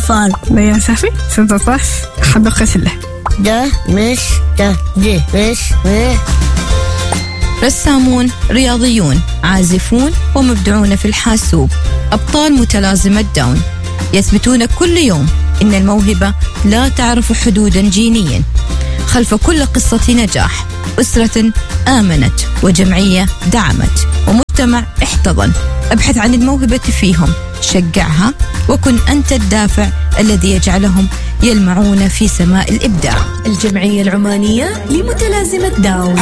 أطفال. بيان صافي 16 حدقة الله. ده مش ده دي مش رسامون، رياضيون، عازفون ومبدعون في الحاسوب، أبطال متلازمة داون، يثبتون كل يوم إن الموهبة لا تعرف حدودا جينيا. خلف كل قصة نجاح أسرة آمنت، وجمعية دعمت، ومجتمع احتضن. ابحث عن الموهبة فيهم، شجعها، وكن أنت الدافع الذي يجعلهم يلمعون في سماء الإبداع. الجمعية العمانية لمتلازمة داون.